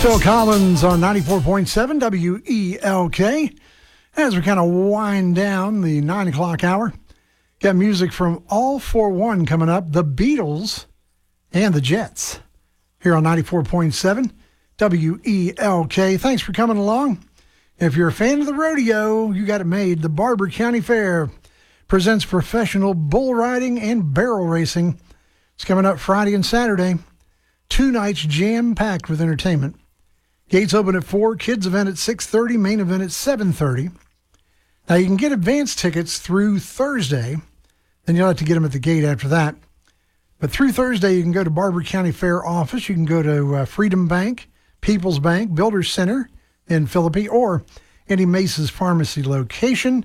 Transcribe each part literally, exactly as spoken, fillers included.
Phil Collins on ninety-four point seven W E L K. As we kind of wind down the nine o'clock hour, got music from All for One coming up, the Beatles and the Jets, here on ninety-four point seven W E L K. Thanks for coming along. If you're a fan of the rodeo, you got it made. The Barber County Fair presents professional bull riding and barrel racing. It's coming up Friday and Saturday. Two nights jam-packed with entertainment. Gates open at four, kids event at six thirty, main event at seven thirty. Now, you can get advance tickets through Thursday. Then you'll have to get them at the gate after that. But through Thursday, you can go to Barber County Fair office. You can go to uh, Freedom Bank, People's Bank, Builders Center in Philippi, or any Mace's Pharmacy location.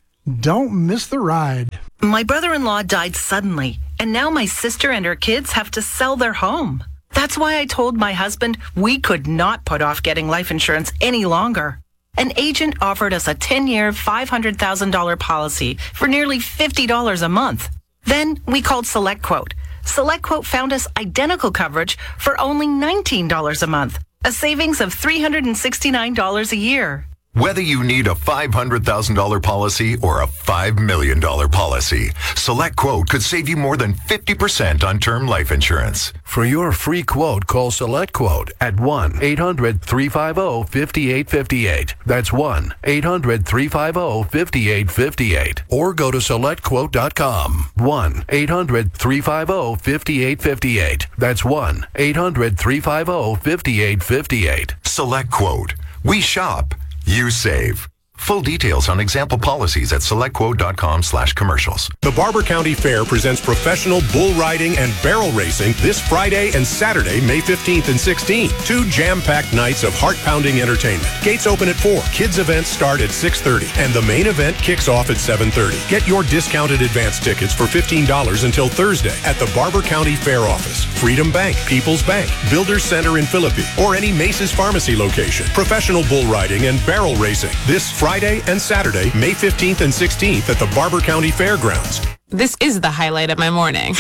Don't miss the ride. My brother-in-law died suddenly, and now my sister and her kids have to sell their home. That's why I told my husband we could not put off getting life insurance any longer. An agent offered us a ten-year, five hundred thousand dollars policy for nearly fifty dollars a month. Then we called SelectQuote. SelectQuote found us identical coverage for only nineteen dollars a month, a savings of three hundred sixty-nine dollars a year. Whether you need a five hundred thousand dollars policy or a five million dollars policy, SelectQuote could save you more than fifty percent on term life insurance. For your free quote, call SelectQuote at one eight hundred three five zero five eight five eight. That's one eight hundred three five zero five eight five eight. Or go to select quote dot com. one eight hundred three five zero five eight five eight. That's one eight hundred three five zero five eight five eight. SelectQuote. We shop. You save. Full details on example policies at selectquote.com slash commercials. The Barber County Fair presents professional bull riding and barrel racing this Friday and Saturday, May fifteenth and sixteenth. Two jam-packed nights of heart-pounding entertainment. Gates open at four. Kids events start at six thirty. And the main event kicks off at seven thirty. Get your discounted advance tickets for fifteen dollars until Thursday at the Barber County Fair office, Freedom Bank, People's Bank, Builders Center in Philippi, or any Mace's Pharmacy location. Professional bull riding and barrel racing this Friday and Saturday, May fifteenth and sixteenth at the Barber County Fairgrounds. This is the highlight of my morning.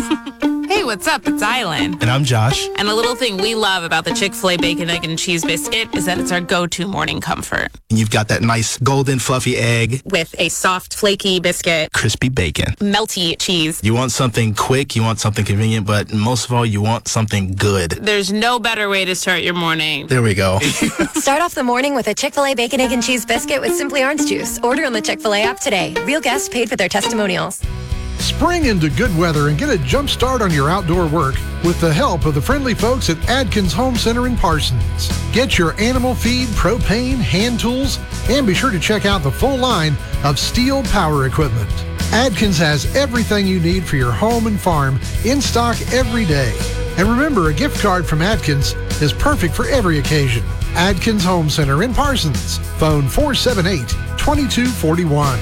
Hey, what's up? It's Island. And I'm Josh. And a little thing we love about the Chick-fil-A Bacon, Egg, and Cheese Biscuit is that it's our go-to morning comfort. And you've got that nice golden fluffy egg. With a soft, flaky biscuit. Crispy bacon. Melty cheese. You want something quick, you want something convenient, but most of all, you want something good. There's no better way to start your morning. There we go. Start off the morning with a Chick-fil-A Bacon, Egg, and Cheese Biscuit with Simply Orange Juice. Order on the Chick-fil-A app today. Real guests paid for their testimonials. Spring into good weather and get a jump start on your outdoor work with the help of the friendly folks at Adkins Home Center in Parsons. Get your animal feed, propane, hand tools, and be sure to check out the full line of steel power equipment. Adkins has everything you need for your home and farm in stock every day. And remember, a gift card from Adkins is perfect for every occasion. Adkins Home Center in Parsons. Phone four seven eight, two two four one.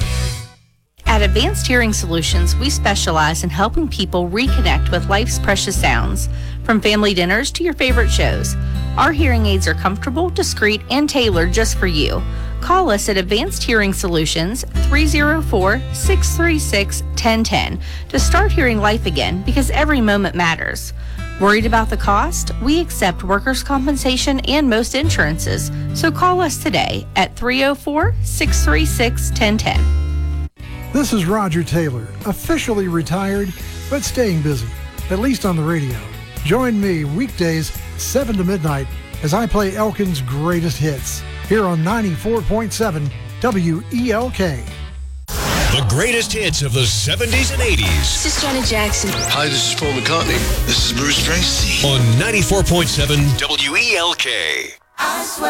At Advanced Hearing Solutions, we specialize in helping people reconnect with life's precious sounds. From family dinners to your favorite shows, our hearing aids are comfortable, discreet, and tailored just for you. Call us at Advanced Hearing Solutions, three oh four, six three six, one oh one oh to start hearing life again, because every moment matters. Worried about the cost? We accept workers' compensation and most insurances, so call us today at three oh four, six three six, one oh one oh. This is Roger Taylor, officially retired, but staying busy, at least on the radio. Join me weekdays, seven to midnight, as I play Elkin's greatest hits, here on ninety-four point seven W E L K. The greatest hits of the seventies and eighties. This is Janet Jackson. Hi, this is Paul McCartney. This is Bruce Springsteen. On ninety-four point seven W E L K. I swear.